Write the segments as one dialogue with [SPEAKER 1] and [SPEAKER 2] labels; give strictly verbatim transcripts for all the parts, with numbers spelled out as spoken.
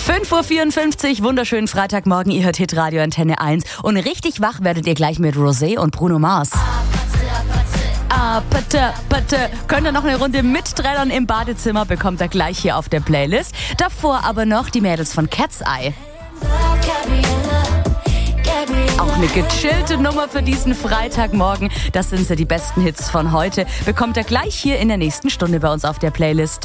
[SPEAKER 1] fünf Uhr vierundfünfzig, wunderschönen Freitagmorgen, ihr hört Hitradio Antenne eins und richtig wach werdet ihr gleich mit Rosé und Bruno Mars. Ah, bitte, bitte. Könnt ihr noch eine Runde mitträllern im Badezimmer, bekommt ihr gleich hier auf der Playlist. Davor aber noch die Mädels von Cat's Eye. Auch eine gechillte Nummer für diesen Freitagmorgen. Das sind so die besten Hits von heute. Bekommt ihr gleich hier in der nächsten Stunde bei uns auf der Playlist.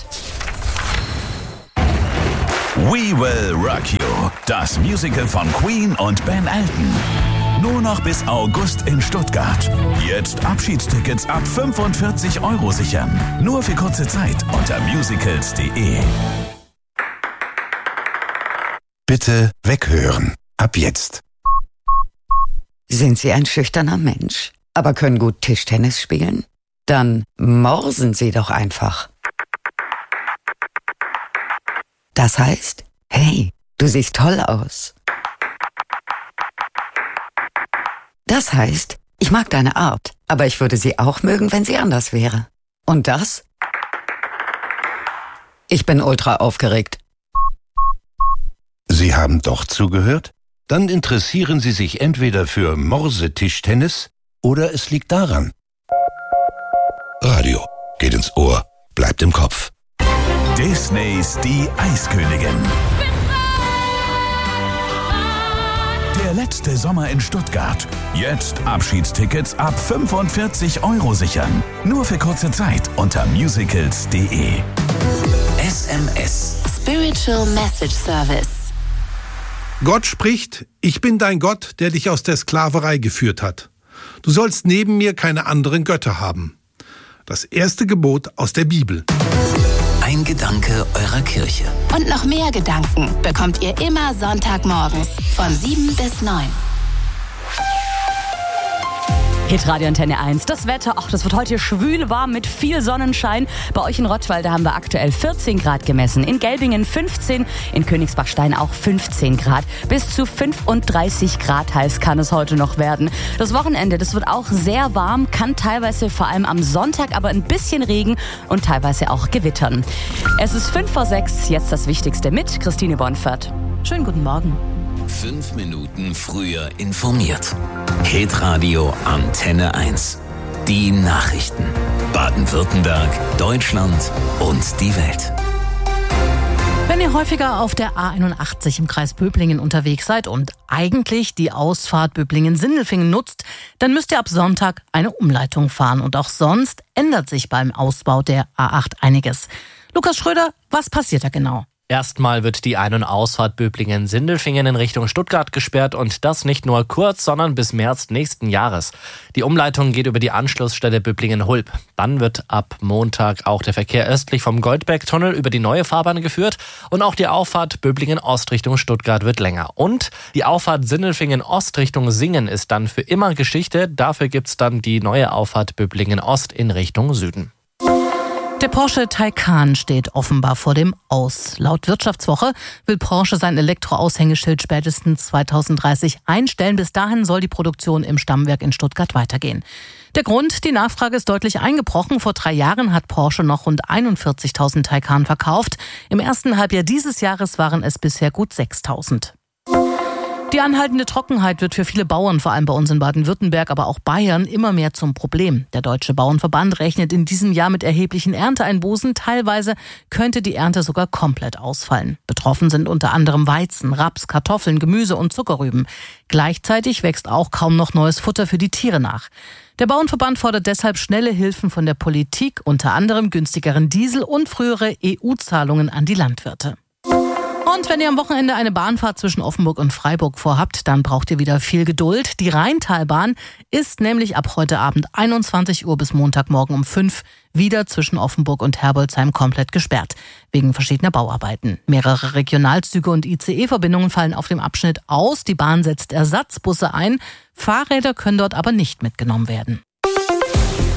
[SPEAKER 2] We Will Rock You, das Musical von Queen und Ben Elton. Nur noch bis August in Stuttgart. Jetzt Abschiedstickets ab fünfundvierzig Euro sichern. Nur für kurze Zeit unter musicals punkt de.
[SPEAKER 3] Bitte weghören. Ab jetzt.
[SPEAKER 4] Sind Sie ein schüchterner Mensch, aber können gut Tischtennis spielen? Dann morsen Sie doch einfach. Das heißt, hey, du siehst toll aus. Das heißt, ich mag deine Art, aber ich würde sie auch mögen, wenn sie anders wäre. Und das? Ich bin ultra aufgeregt.
[SPEAKER 3] Sie haben doch zugehört? Dann interessieren Sie sich entweder für Morse-Tischtennis oder es liegt daran. Radio geht ins Ohr, bleibt im Kopf.
[SPEAKER 2] Disneys Die Eiskönigin. Der letzte Sommer in Stuttgart. Jetzt Abschiedstickets ab fünfundvierzig Euro sichern. Nur für kurze Zeit unter musicals punkt de.
[SPEAKER 5] S M S. Spiritual Message Service.
[SPEAKER 6] Gott spricht, ich bin dein Gott, der dich aus der Sklaverei geführt hat. Du sollst neben mir keine anderen Götter haben. Das erste Gebot aus der Bibel.
[SPEAKER 5] Ein Gedanke eurer Kirche.
[SPEAKER 7] Und noch mehr Gedanken bekommt ihr immer Sonntagmorgens von sieben bis neun.
[SPEAKER 1] Hitradio Antenne eins. Das Wetter, ach, das wird heute schwül warm mit viel Sonnenschein. Bei euch in Rottweil, haben wir aktuell vierzehn Grad gemessen. In Gelbingen fünfzehn, in Königsbachstein auch fünfzehn Grad. Bis zu fünfunddreißig Grad heiß kann es heute noch werden. Das Wochenende, das wird auch sehr warm, kann teilweise vor allem am Sonntag aber ein bisschen Regen und teilweise auch gewittern. Es ist fünf vor sechs, jetzt das Wichtigste mit Christine Bonfert. Schönen guten Morgen.
[SPEAKER 5] Fünf Minuten früher informiert. Hitradio Antenne eins. Die Nachrichten. Baden-Württemberg, Deutschland und die Welt.
[SPEAKER 8] Wenn ihr häufiger auf der A einundachtzig im Kreis Böblingen unterwegs seid und eigentlich die Ausfahrt Böblingen-Sindelfingen nutzt, dann müsst ihr ab Sonntag eine Umleitung fahren. Und auch sonst ändert sich beim Ausbau der A acht einiges. Lukas Schröder, was passiert da genau?
[SPEAKER 9] Erstmal wird die Ein- und Ausfahrt Böblingen-Sindelfingen in Richtung Stuttgart gesperrt und das nicht nur kurz, sondern bis März nächsten Jahres. Die Umleitung geht über die Anschlussstelle Böblingen-Hulb. Dann wird ab Montag auch der Verkehr östlich vom Goldbergtunnel über die neue Fahrbahn geführt und auch die Auffahrt Böblingen-Ost Richtung Stuttgart wird länger. Und die Auffahrt Sindelfingen-Ost Richtung Singen ist dann für immer Geschichte. Dafür gibt's dann die neue Auffahrt Böblingen-Ost in Richtung Süden.
[SPEAKER 8] Der Porsche Taycan steht offenbar vor dem Aus. Laut Wirtschaftswoche will Porsche sein Elektroaushängeschild spätestens zweitausenddreißig einstellen. Bis dahin soll die Produktion im Stammwerk in Stuttgart weitergehen. Der Grund, die Nachfrage ist deutlich eingebrochen. Vor drei Jahren hat Porsche noch rund einundvierzigtausend Taycan verkauft. Im ersten Halbjahr dieses Jahres waren es bisher gut sechstausend. Die anhaltende Trockenheit wird für viele Bauern, vor allem bei uns in Baden-Württemberg, aber auch Bayern, immer mehr zum Problem. Der Deutsche Bauernverband rechnet in diesem Jahr mit erheblichen Ernteeinbußen. Teilweise könnte die Ernte sogar komplett ausfallen. Betroffen sind unter anderem Weizen, Raps, Kartoffeln, Gemüse und Zuckerrüben. Gleichzeitig wächst auch kaum noch neues Futter für die Tiere nach. Der Bauernverband fordert deshalb schnelle Hilfen von der Politik, unter anderem günstigeren Diesel und frühere E U-Zahlungen an die Landwirte. Und wenn ihr am Wochenende eine Bahnfahrt zwischen Offenburg und Freiburg vorhabt, dann braucht ihr wieder viel Geduld. Die Rheintalbahn ist nämlich ab heute Abend einundzwanzig Uhr bis Montagmorgen um fünf wieder zwischen Offenburg und Herbolzheim komplett gesperrt, wegen verschiedener Bauarbeiten. Mehrere Regionalzüge und I C E-Verbindungen fallen auf dem Abschnitt aus. Die Bahn setzt Ersatzbusse ein. Fahrräder können dort aber nicht mitgenommen werden.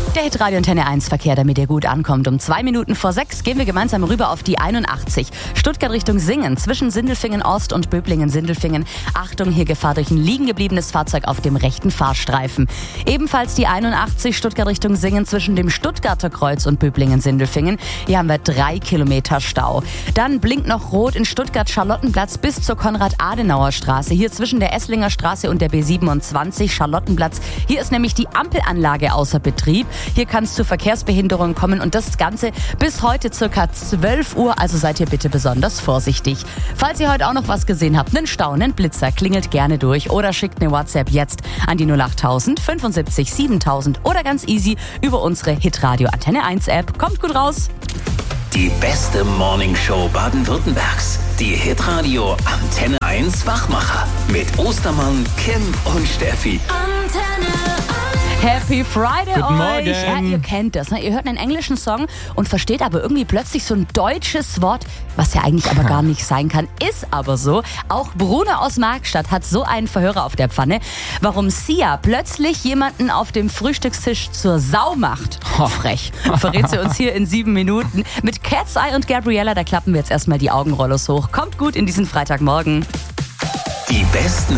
[SPEAKER 1] Der Hitradio Antenne eins Verkehr, damit ihr gut ankommt. Um zwei Minuten vor sechs gehen wir gemeinsam rüber auf die einundachtzig. Stuttgart Richtung Singen, zwischen Sindelfingen Ost und Böblingen-Sindelfingen. Achtung, hier Gefahr durch ein liegen gebliebenes Fahrzeug auf dem rechten Fahrstreifen. Ebenfalls die einundachtzig Stuttgart Richtung Singen, zwischen dem Stuttgarter Kreuz und Böblingen-Sindelfingen. Hier haben wir drei Kilometer Stau. Dann blinkt noch rot in Stuttgart-Charlottenplatz bis zur Konrad-Adenauer-Straße. Hier zwischen der Esslinger Straße und der B siebenundzwanzig Charlottenplatz. Hier ist nämlich die Ampelanlage außer Betrieb. Hier kann es zu Verkehrsbehinderungen kommen und das Ganze bis heute circa zwölf Uhr, also seid ihr bitte besonders vorsichtig. Falls ihr heute auch noch was gesehen habt, einen Stau, einen Blitzer, klingelt gerne durch oder schickt eine WhatsApp jetzt an die null achttausend fünfundsiebzig siebentausend oder ganz easy über unsere Hitradio Antenne eins App. Kommt gut raus!
[SPEAKER 5] Die beste Morningshow Baden-Württembergs. Die Hitradio Antenne eins Wachmacher. Mit Ostermann, Kim und Steffi.
[SPEAKER 1] Antenne Happy Friday
[SPEAKER 9] Guten
[SPEAKER 1] euch!
[SPEAKER 9] Morgen.
[SPEAKER 1] Ja, ihr kennt das, ne? Ihr hört einen englischen Song und versteht aber irgendwie plötzlich so ein deutsches Wort, was ja eigentlich aber gar nicht sein kann. Ist aber so. Auch Bruno aus Markstadt hat so einen Verhörer auf der Pfanne. Warum Sia plötzlich jemanden auf dem Frühstückstisch zur Sau macht. Oh, frech. Verrät sie uns hier in sieben Minuten. Mit Cat's Eye und Gabriella, da klappen wir jetzt erstmal die Augenrollos hoch. Kommt gut in diesen Freitagmorgen.
[SPEAKER 5] Die besten